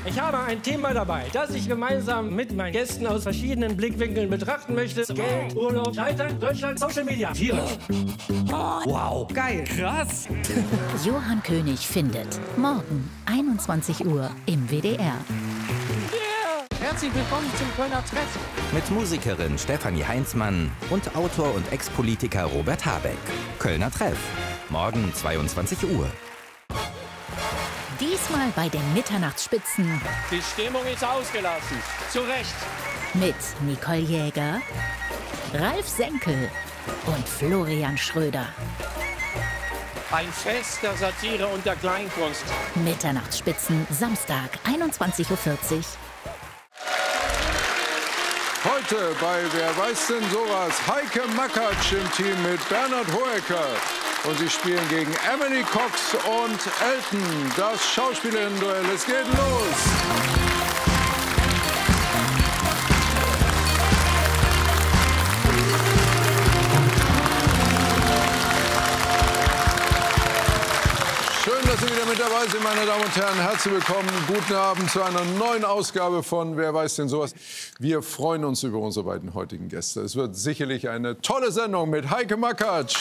Ich habe ein Thema dabei, das ich gemeinsam mit meinen Gästen aus verschiedenen Blickwinkeln betrachten möchte. Geld, Urlaub, Scheitern, Deutschland, Social Media. Tiere. Wow. Geil. Krass. Johann König findet. Morgen, 21 Uhr im WDR. Herzlich willkommen zum Kölner Treff. Mit Musikerin Stefanie Heinzmann und Autor und Ex-Politiker Robert Habeck. Kölner Treff. Morgen 22 Uhr. Diesmal bei den Mitternachtsspitzen Die Stimmung ist ausgelassen. Zu Recht. mit Nicole Jäger, Ralf Senkel und Florian Schröder. Ein Fest der Satire und der Kleinkunst. Mitternachtsspitzen, Samstag, 21.40 Uhr. Heute bei Wer weiß denn sowas? Heike Makatsch im Team mit Bernhard Hoeker. Und sie spielen gegen Emily Cox und Elton. Das Schauspielerinnen-Duell. Es geht los. Schön, dass Sie wieder mit dabei sind, meine Damen und Herren. Herzlich willkommen. Guten Abend zu einer neuen Ausgabe von Wer weiß denn sowas. Wir freuen uns über unsere beiden heutigen Gäste. Es wird sicherlich eine tolle Sendung mit Heike Makatsch.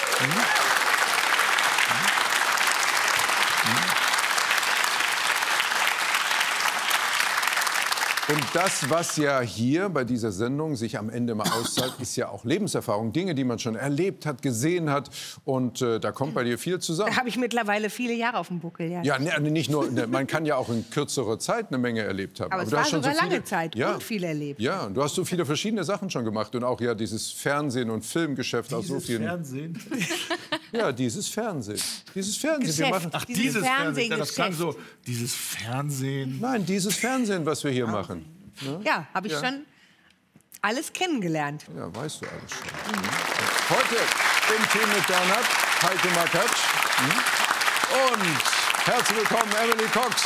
Und das, was ja hier bei dieser Sendung sich am Ende mal auszahlt, ist ja auch Lebenserfahrung. Dinge, die man schon erlebt hat, gesehen hat. Und da kommt bei dir viel zusammen. Da habe ich mittlerweile viele Jahre auf dem Buckel. Ja. Ja, nicht nur, man kann ja auch in kürzerer Zeit eine Menge erlebt haben. Aber es du war hast schon sogar so viele, lange Zeit und viel erlebt. Ja, und du hast so viele verschiedene Sachen schon gemacht. Und auch ja dieses Fernsehen und Filmgeschäft. Aus so vielen. Fernsehen? Ja, dieses Fernsehen. Dieses Fernsehen. Geschäft. Wir machen, Ach, Dieses dieses Fernsehen. Fernsehen- Das klang so, dieses Fernsehen. nein, dieses Fernsehen, was wir hier machen. Ja, habe ich Ja. schon alles kennengelernt. Ja, weißt du alles schon. Heute im Team mit Bernhard, Heike Makatsch. Und herzlich willkommen, Emily Cox.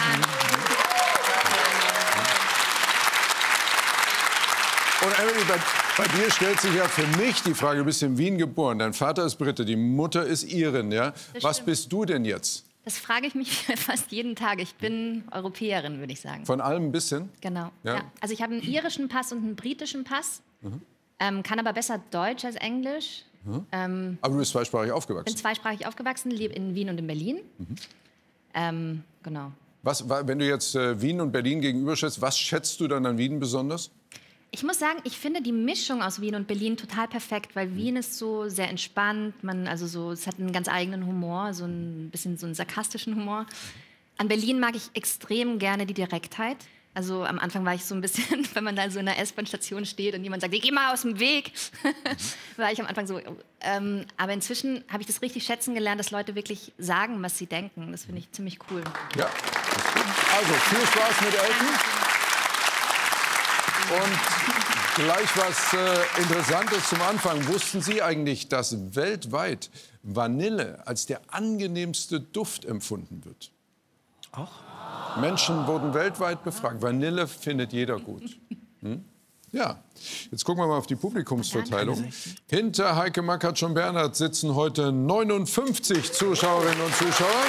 Und Emily, bei dir stellt sich ja für mich die Frage, du bist in Wien geboren, dein Vater ist Brite, die Mutter ist Irin, ja? Was stimmt. bist du denn jetzt? Das frage ich mich fast jeden Tag. Ich bin Europäerin, würde ich sagen. Von allem ein bisschen? Genau. Ja. Ja. Also ich habe einen irischen Pass und einen britischen Pass. Kann aber besser Deutsch als Englisch. Aber du bist zweisprachig Bin aufgewachsen. zweisprachig aufgewachsen, lebe in Wien und in Berlin. Genau. Wenn du jetzt Wien und Berlin gegenüberschätzt, was schätzt du dann an Wien besonders? Ich muss sagen, ich finde die Mischung aus Wien und Berlin total perfekt, weil Wien ist so sehr entspannt, es hat einen ganz eigenen Humor, so ein bisschen so einen sarkastischen Humor. An Berlin mag ich extrem gerne die Direktheit. Also am Anfang war ich so ein bisschen, wenn man da so in einer S-Bahn-Station steht und jemand sagt, geh mal aus dem Weg, war ich am Anfang so. Aber inzwischen habe ich das richtig schätzen gelernt, dass Leute wirklich sagen, was sie denken. Das finde ich ziemlich cool. Ja. Also, viel Spaß mit Elton. Und gleich was Interessantes zum Anfang. Wussten Sie eigentlich, dass weltweit Vanille als der angenehmste Duft empfunden wird? Auch? Menschen wurden weltweit befragt. Vanille findet jeder gut. Ja, jetzt gucken wir mal auf die Publikumsverteilung. Hinter Heike Makatsch und Bernhard sitzen heute 59 Zuschauerinnen und Zuschauer.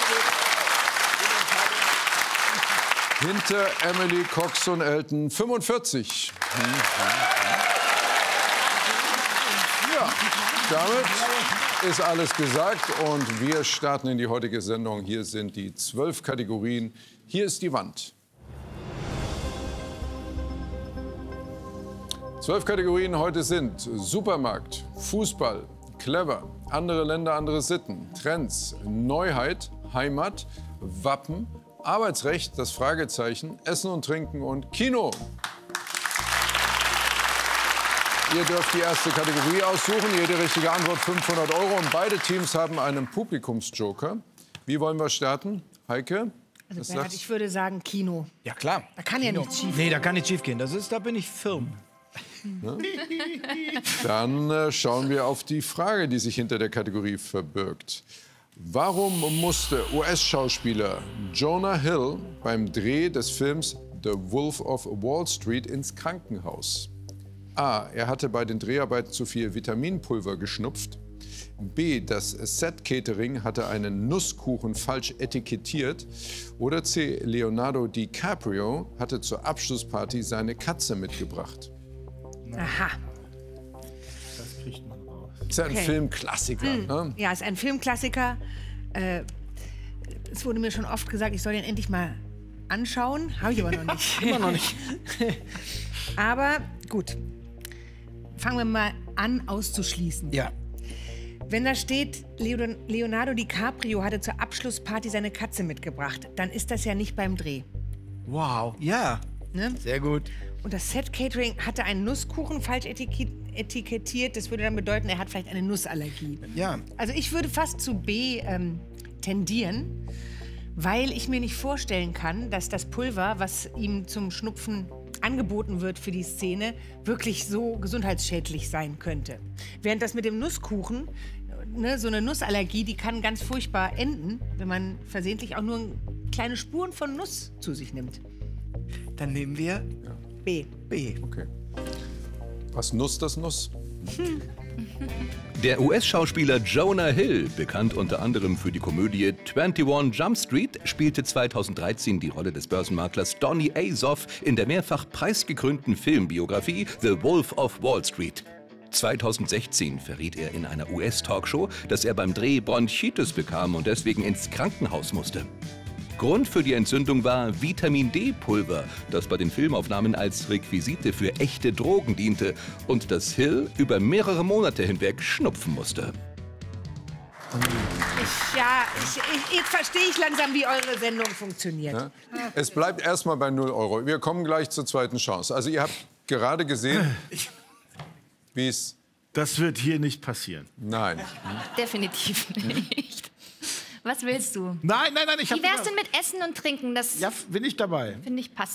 Hinter Emily Cox und Elton 45. Ja, damit ist alles gesagt und wir starten in die heutige Sendung. Hier sind die 12 Kategorien. Hier ist die Wand. 12 Kategorien heute sind Supermarkt, Fußball, Clever, andere Länder, andere Sitten, Trends, Neuheit, Heimat, Wappen, Arbeitsrecht, das Fragezeichen, Essen und Trinken und Kino. Ihr dürft die erste Kategorie aussuchen. Jede richtige Antwort 500 € und beide Teams haben einen Publikumsjoker. Wie wollen wir starten? Heike? Also Bernhard, ich würde sagen Kino. Ja, klar. Da kann ja nichts schief. Nee, da kann nichts schief gehen. Da bin ich firm. Dann schauen wir auf die Frage, die sich hinter der Kategorie verbirgt. Warum musste US-Schauspieler Jonah Hill beim Dreh des Films The Wolf of Wall Street ins Krankenhaus? A. Er hatte bei den Dreharbeiten zu viel Vitaminpulver geschnupft. B, das Set-Catering hatte einen Nusskuchen falsch etikettiert. Oder C, Leonardo DiCaprio hatte zur Abschlussparty seine Katze mitgebracht. Aha. Das kriegt man raus. Ist ja ein Filmklassiker. Ne? Ja, ist ein Filmklassiker. Es wurde mir schon oft gesagt, ich soll den endlich mal anschauen. Habe ich aber noch nicht. Immer noch nicht. Aber gut. Fangen wir mal an, auszuschließen. Ja. Wenn da steht, Leonardo DiCaprio hatte zur Abschlussparty seine Katze mitgebracht, dann ist das ja nicht beim Dreh. Wow. Ja. Ne? Sehr gut. Und das Set-Catering hatte einen Nusskuchen falsch etikettiert. Das würde dann bedeuten, er hat vielleicht eine Nussallergie. Ja. Also ich würde fast zu B tendieren, weil ich mir nicht vorstellen kann, dass das Pulver, was ihm zum Schnupfen angeboten wird für die Szene, wirklich so gesundheitsschädlich sein könnte. Während das mit dem Nusskuchen, ne, so eine Nussallergie, die kann ganz furchtbar enden, wenn man versehentlich auch nur kleine Spuren von Nuss zu sich nimmt. Dann nehmen wir B. B. Okay. Was Nuss das Nuss? Der US-Schauspieler Jonah Hill, bekannt unter anderem für die Komödie 21 Jump Street, spielte 2013 die Rolle des Börsenmaklers Donny Azoff in der mehrfach preisgekrönten Filmbiografie The Wolf of Wall Street. 2016 verriet er in einer US-Talkshow, dass er beim Dreh Bronchitis bekam und deswegen ins Krankenhaus musste. Grund für die Entzündung war Vitamin-D-Pulver, das bei den Filmaufnahmen als Requisite für echte Drogen diente und das Hill über mehrere Monate hinweg schnupfen musste. Jetzt verstehe ich langsam, wie eure Sendung funktioniert. Ja? Es bleibt erstmal bei 0 Euro. Wir kommen gleich zur zweiten Chance. Also ihr habt gerade gesehen, wie es... Das wird hier nicht passieren. Nein. Definitiv nicht. Was willst du? Nein, ich hab Wie wär's denn mit Essen und Trinken? Das, Ja, bin ich dabei. finde ich, passt.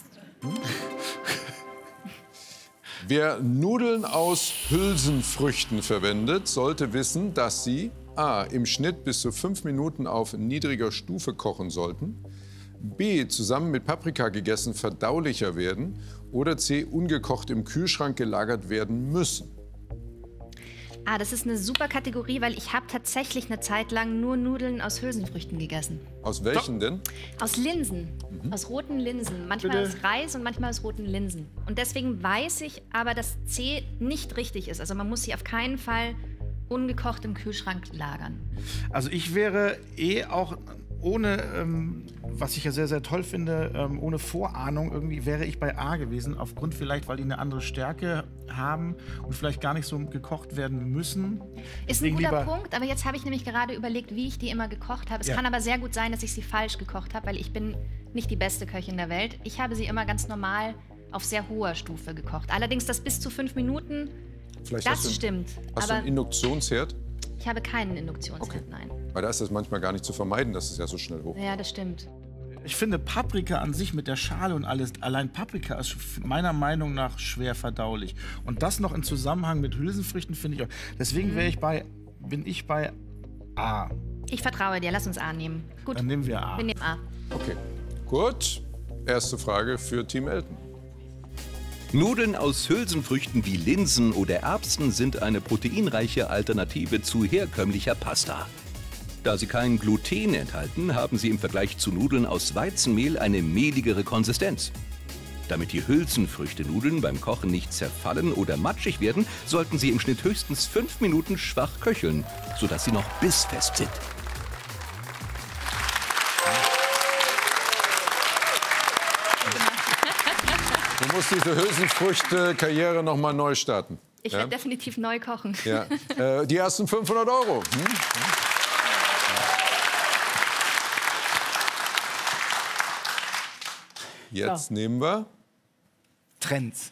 Wer Nudeln aus Hülsenfrüchten verwendet, sollte wissen, dass sie a. im Schnitt bis zu 5 Minuten auf niedriger Stufe kochen sollten, b. zusammen mit Paprika gegessen verdaulicher werden oder c. ungekocht im Kühlschrank gelagert werden müssen. Ah, das ist eine super Kategorie, weil ich habe tatsächlich eine Zeit lang nur Nudeln aus Hülsenfrüchten gegessen. Aus welchen denn? Aus Linsen, aus roten Linsen. Manchmal aus Reis und manchmal aus roten Linsen. Und deswegen weiß ich aber, dass C nicht richtig ist. Also man muss sie auf keinen Fall ungekocht im Kühlschrank lagern. Also ich wäre auch ohne, was ich ja sehr, sehr toll finde, ohne Vorahnung irgendwie wäre ich bei A gewesen. Aufgrund vielleicht, weil die eine andere Stärke haben und vielleicht gar nicht so gekocht werden müssen. Ist ein guter Punkt, aber jetzt habe ich nämlich gerade überlegt, wie ich die immer gekocht habe. Es kann aber sehr gut sein, dass ich sie falsch gekocht habe, weil ich bin nicht die beste Köchin der Welt. Ich habe sie immer ganz normal auf sehr hoher Stufe gekocht. Allerdings das bis zu 5 Minuten, Vielleicht das stimmt. Hast du einen Induktionsherd? Ich habe keinen Induktionsherd, nein. Weil da ist das manchmal gar nicht zu vermeiden, dass es ja so schnell hochkommt. Ja, das stimmt. Ich finde Paprika an sich mit der Schale und alles, allein Paprika ist meiner Meinung nach schwer verdaulich. Und das noch in Zusammenhang mit Hülsenfrüchten finde ich auch. Deswegen bin ich bei A. Ich vertraue dir, lass uns A nehmen. Gut, Dann nehmen wir A. wir nehmen A. Okay, gut. Erste Frage für Team Elton. Nudeln aus Hülsenfrüchten wie Linsen oder Erbsen sind eine proteinreiche Alternative zu herkömmlicher Pasta. Da sie kein Gluten enthalten, haben sie im Vergleich zu Nudeln aus Weizenmehl eine mehligere Konsistenz. Damit die Hülsenfrüchte-Nudeln beim Kochen nicht zerfallen oder matschig werden, sollten sie im Schnitt höchstens 5 Minuten schwach köcheln, sodass sie noch bissfest sind. Du musst diese Hülsenfrüchte-Karriere noch mal neu starten. Ich werde definitiv neu kochen. Ja. Die ersten 500 Euro. Jetzt nehmen wir Trends.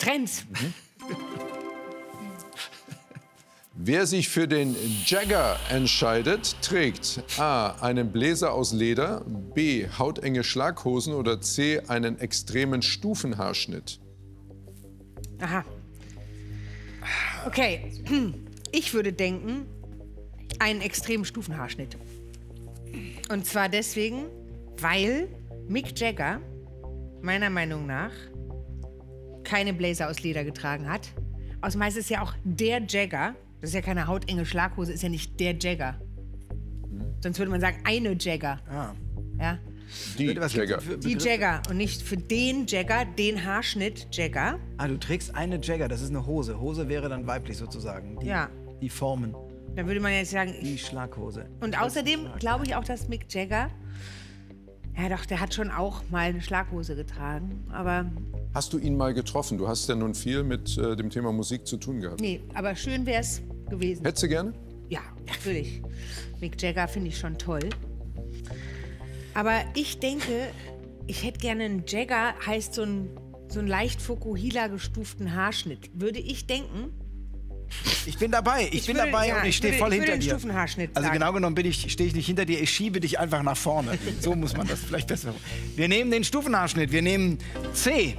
Wer sich für den Jagger entscheidet, trägt A. einen Bläser aus Leder, B. hautenge Schlaghosen oder C. einen extremen Stufenhaarschnitt. Aha. Okay, ich würde denken, einen extremen Stufenhaarschnitt. Und zwar deswegen, weil Mick Jagger meiner Meinung nach keine Bläser aus Leder getragen hat. Außerdem heißt es ja auch der Jagger. Das ist ja keine hautenge Schlaghose, ist ja nicht der Jagger. Sonst würde man sagen, eine Jagger. Ah. Ja? Die Jagger. Die Jagger und nicht für den Jagger, den Haarschnitt Jagger. Ah, du trägst eine Jagger, das ist eine Hose. Hose wäre dann weiblich sozusagen. Ja. Die Formen. Dann würde man jetzt sagen... Die Schlaghose. Und außerdem glaube ich auch, dass Mick Jagger... Ja doch, der hat schon auch mal eine Schlaghose getragen, aber... Hast du ihn mal getroffen? Du hast ja nun viel mit dem Thema Musik zu tun gehabt. Nee, aber schön wäre es gewesen. Hättest du gerne? Ja, natürlich. Mick Jagger finde ich schon toll. Aber ich denke, ich hätte gerne einen Jagger, heißt so einen leicht Fukuhila gestuften Haarschnitt. Würde ich denken. Ich bin dabei, ich bin dabei und ich stehe voll hinter den dir. Stufenhaarschnitt Also sagen. genau genommen stehe ich nicht hinter dir, ich schiebe dich einfach nach vorne. So muss man das vielleicht besser machen. Wir nehmen den Stufenhaarschnitt, wir nehmen C.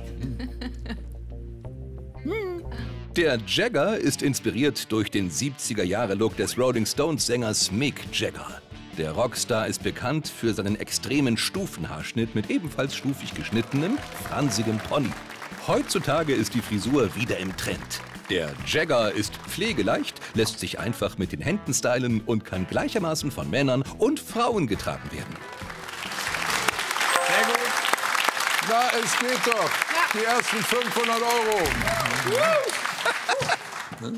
Der Jagger ist inspiriert durch den 70er-Jahre-Look des Rolling Stones-Sängers Mick Jagger. Der Rockstar ist bekannt für seinen extremen Stufenhaarschnitt mit ebenfalls stufig geschnittenem, fransigem Pony. Heutzutage ist die Frisur wieder im Trend. Der Jagger ist pflegeleicht, lässt sich einfach mit den Händen stylen und kann gleichermaßen von Männern und Frauen getragen werden. Sehr gut. Na, es geht doch. Die ersten 500 €.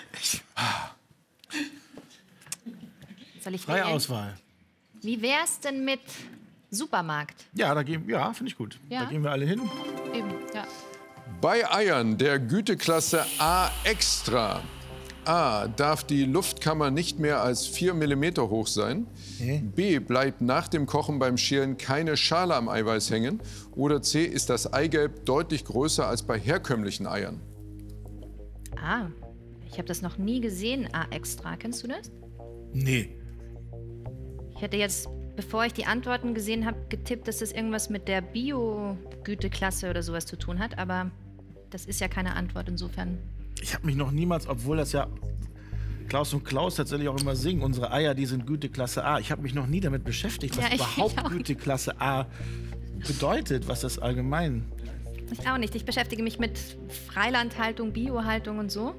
Soll ich Freie wählen? Auswahl. Wie wär's denn mit Supermarkt? Ja, finde ich gut. Ja. Da gehen wir alle hin. Eben, ja. Bei Eiern der Güteklasse A Extra. A. Darf die Luftkammer nicht mehr als 4 mm hoch sein. B. Bleibt nach dem Kochen beim Schälen keine Schale am Eiweiß hängen. Oder C. Ist das Eigelb deutlich größer als bei herkömmlichen Eiern. Ah, ich habe das noch nie gesehen, A-Extra. Kennst du das? Nee. Ich hätte jetzt, bevor ich die Antworten gesehen habe, getippt, dass das irgendwas mit der Bio-Güteklasse oder sowas zu tun hat. Aber das ist ja keine Antwort insofern. Ich habe mich noch niemals, obwohl das ja Klaus und Klaus tatsächlich auch immer singen, unsere Eier, die sind Güteklasse A. Ich habe mich noch nie damit beschäftigt, was Ja, ich überhaupt auch. Güteklasse A bedeutet, was das allgemein. Ich auch nicht. Ich beschäftige mich mit Freilandhaltung, Biohaltung und so.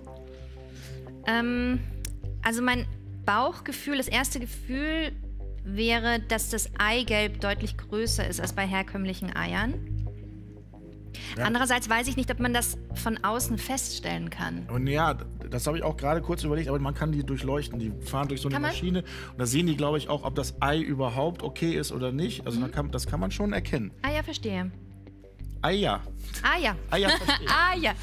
Also mein Bauchgefühl, das erste Gefühl wäre, dass das Eigelb deutlich größer ist als bei herkömmlichen Eiern. Ja. Andererseits weiß ich nicht, ob man das von außen feststellen kann. Und ja, das habe ich auch gerade kurz überlegt, aber man kann die durchleuchten. Die fahren durch so eine Maschine und da sehen die, glaube ich, auch, ob das Ei überhaupt okay ist oder nicht. Also das kann man schon erkennen. Ah ja, verstehe. Eier. Ah ja. Eier verstehe. Ah ja.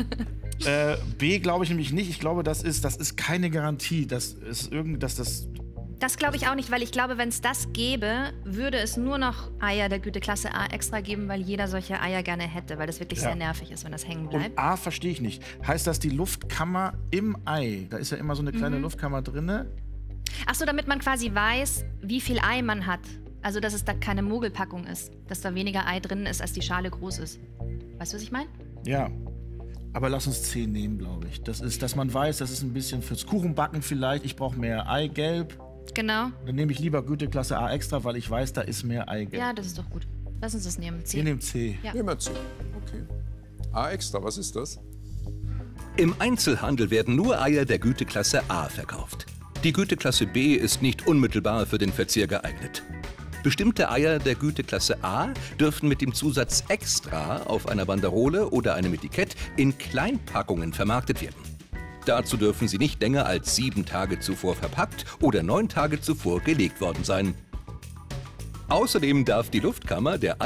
B glaube ich nämlich nicht. Ich glaube, das ist keine Garantie. Das glaube ich auch nicht, weil ich glaube, wenn es das gäbe, würde es nur noch Eier der Güteklasse A extra geben, weil jeder solche Eier gerne hätte, weil das wirklich sehr nervig ist, wenn das hängen bleibt. Und A verstehe ich nicht. Heißt das die Luftkammer im Ei? Da ist ja immer so eine kleine Luftkammer drin. Ach so, damit man quasi weiß, wie viel Ei man hat. Also, dass es da keine Mogelpackung ist. Dass da weniger Ei drin ist, als die Schale groß ist. Weißt du, was ich meine? Ja. Aber lass uns 10 nehmen, glaube ich. Das ist, dass man weiß, das ist ein bisschen fürs Kuchenbacken vielleicht. Ich brauche mehr Eigelb. Genau. Dann nehme ich lieber Güteklasse A extra, weil ich weiß, da ist mehr Eigelb. Ja, das ist doch gut. Lass uns das nehmen. C. Wir nehmen C. Ja. Nehmen wir C. Okay. A Extra, was ist das? Im Einzelhandel werden nur Eier der Güteklasse A verkauft. Die Güteklasse B ist nicht unmittelbar für den Verzehr geeignet. Bestimmte Eier der Güteklasse A dürfen mit dem Zusatz Extra auf einer Banderole oder einem Etikett in Kleinpackungen vermarktet werden. Dazu dürfen sie nicht länger als 7 Tage zuvor verpackt oder 9 Tage zuvor gelegt worden sein. Außerdem darf die Luftkammer der